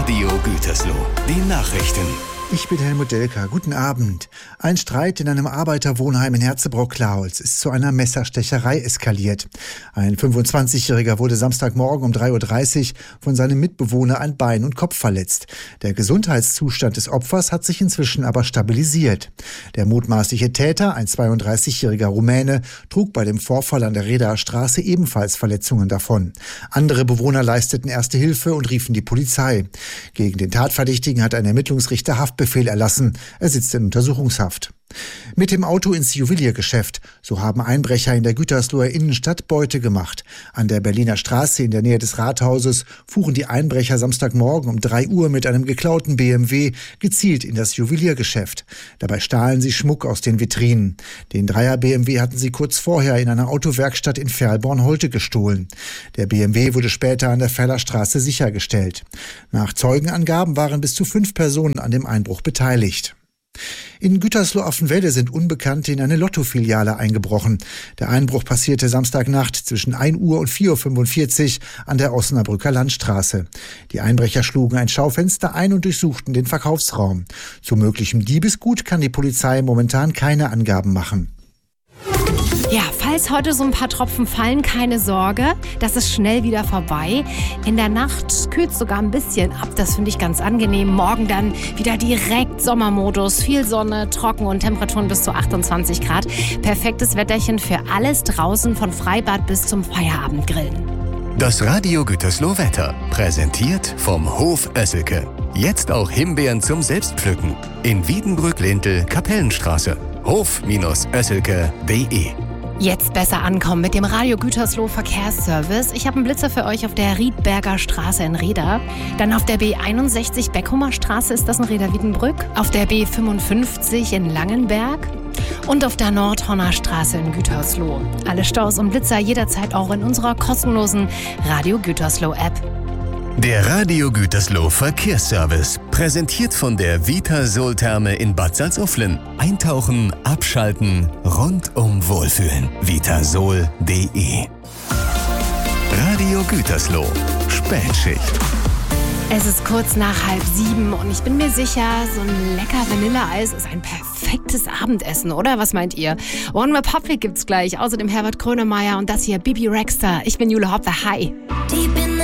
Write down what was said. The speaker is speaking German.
Radio Gütersloh, die Nachrichten. Ich bin Helmut Delker. Guten Abend. Ein Streit in einem Arbeiterwohnheim in Herzebrock-Klaholz ist zu einer Messerstecherei eskaliert. Ein 25-Jähriger wurde Samstagmorgen um 3:30 Uhr von seinem Mitbewohner an Bein und Kopf verletzt. Der Gesundheitszustand des Opfers hat sich inzwischen aber stabilisiert. Der mutmaßliche Täter, ein 32-jähriger Rumäne, trug bei dem Vorfall an der Redaer Straße ebenfalls Verletzungen davon. Andere Bewohner leisteten erste Hilfe und riefen die Polizei. Gegen den Tatverdächtigen hat ein Ermittlungsrichter Haftbefehl erlassen. Er sitzt in Untersuchungshaft. Mit dem Auto ins Juweliergeschäft. So haben Einbrecher in der Gütersloher Innenstadt Beute gemacht. An der Berliner Straße in der Nähe des Rathauses fuhren die Einbrecher Samstagmorgen um 3 Uhr mit einem geklauten BMW gezielt in das Juweliergeschäft. Dabei stahlen sie Schmuck aus den Vitrinen. Den Dreier-BMW hatten sie kurz vorher in einer Autowerkstatt in Verlborn-Holte gestohlen. Der BMW wurde später an der Ferlerstraße sichergestellt. Nach Zeugenangaben waren bis zu 5 Personen an dem Einbruch beteiligt. In Gütersloh-Affenwelde sind Unbekannte in eine Lottofiliale eingebrochen. Der Einbruch passierte Samstagnacht zwischen 1 Uhr und 4:45 Uhr an der Osnabrücker Landstraße. Die Einbrecher schlugen ein Schaufenster ein und durchsuchten den Verkaufsraum. Zu möglichem Diebesgut kann die Polizei momentan keine Angaben machen. Ja, falls heute so ein paar Tropfen fallen, keine Sorge, das ist schnell wieder vorbei. In der Nacht kühlt es sogar ein bisschen ab, das finde ich ganz angenehm. Morgen dann wieder direkt Sommermodus, viel Sonne, trocken und Temperaturen bis zu 28 Grad. Perfektes Wetterchen für alles draußen, von Freibad bis zum Feierabendgrillen. Das Radio Gütersloh Wetter, präsentiert vom Hof Oesselke. Jetzt auch Himbeeren zum Selbstpflücken. In Wiedenbrück-Lintel, Kapellenstraße. hof-oesselke.de. Jetzt besser ankommen mit dem Radio Gütersloh Verkehrsservice. Ich habe einen Blitzer für euch auf der Riedberger Straße in Reda. Dann auf der B61 Beckhumer Straße ist das in Reda-Wiedenbrück. Auf der B55 in Langenberg. Und auf der Nordhorner Straße in Gütersloh. Alle Staus und Blitzer jederzeit auch in unserer kostenlosen Radio Gütersloh App. Der Radio Gütersloh Verkehrsservice, präsentiert von der Vitasol-Therme in Bad Salzuflen. Eintauchen, abschalten, rundum wohlfühlen. Vitasol.de. Radio Gütersloh, Spätschicht. Es ist kurz nach 6:30 und ich bin mir sicher, so ein lecker Vanilleeis ist ein perfektes Abendessen, oder? Was meint ihr? One Republic gibt's gleich, außerdem Herbert Grönemeyer und das hier Bibi Rexha. Ich bin Jule Hoppe, hi.